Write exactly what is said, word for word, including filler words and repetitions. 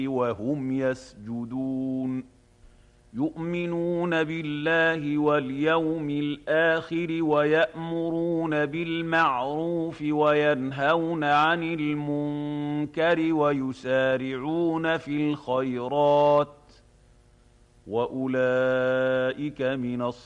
وهم يسجدون يؤمنون بالله واليوم الآخر ويأمرون بالمعروف وينهون عن المنكر ويسارعون في الخيرات وأولئك من الصالحين